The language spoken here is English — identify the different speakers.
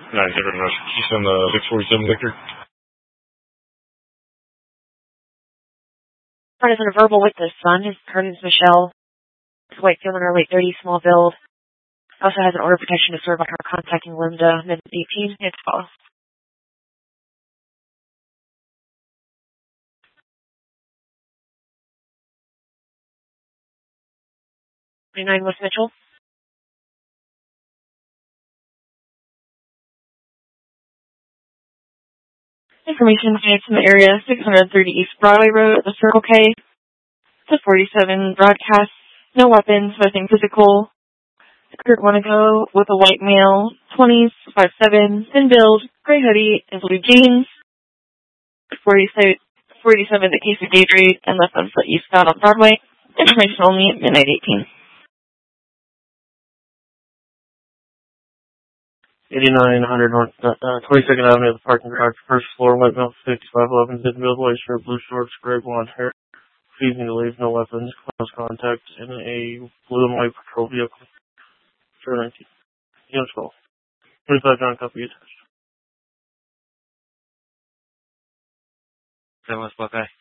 Speaker 1: He's on the 647 Victor.
Speaker 2: Part is in a verbal with the son. Her name is Michelle. It's Whitefield in her late 30s, small build. Also has an order of protection to serve on her contacting Linda, mid 18. It's false. 29 West Mitchell. Information gained from the area 630 East Broadway Road at the Circle K. It's a 47 broadcast. No weapons, nothing physical. Kurt Wanago with a white male, 20s, 5'7", thin build, gray hoodie, and blue jeans. 47 the case of Daydream and left on foot eastbound on Broadway. Information only at midnight 18.
Speaker 3: 8900 North 22nd Avenue, the parking garage, first floor, white male, 5511, thin build, white shirt, blue shorts, gray blonde hair. Refusing to leave, no weapons, close contact, in a blue and white patrol vehicle. 019. Units call. 25 John copy attached.
Speaker 4: 7 West Buckeye.